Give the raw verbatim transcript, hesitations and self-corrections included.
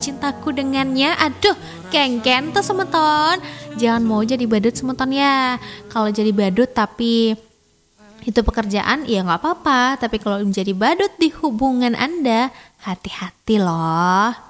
cintaku dengannya. Aduh, kengken tuh semeton. Jangan mau jadi badut semeton ya. Kalau jadi badut tapi itu pekerjaan ya nggak apa-apa. Tapi kalau menjadi badut di hubungan Anda, hati-hati loh.